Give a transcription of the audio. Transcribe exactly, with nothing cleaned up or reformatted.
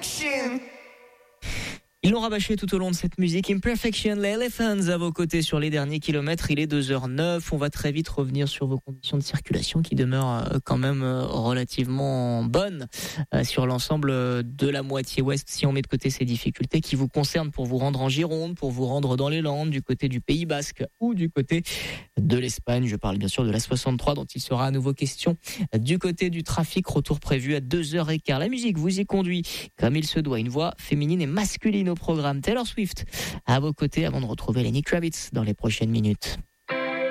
Ils l'ont rabâché tout au long de cette musique. Imperfection, les Elephants à vos côtés sur les derniers kilomètres. Il est deux heures neuf. On va très vite revenir sur vos conditions de circulation qui demeurent quand même relativement bonnes sur l'ensemble de la moitié ouest. Si on met de côté ces difficultés qui vous concernent pour vous rendre en Gironde, pour vous rendre dans les Landes, du côté du Pays Basque ou du côté de l'Espagne. Je parle bien sûr de la soixante-trois dont il sera à nouveau question. Du côté du trafic, retour prévu à deux heures quinze. La musique vous y conduit comme il se doit. Une voix féminine et masculine au programme. Taylor Swift à vos côtés avant de retrouver Lenny Kravitz dans les prochaines minutes.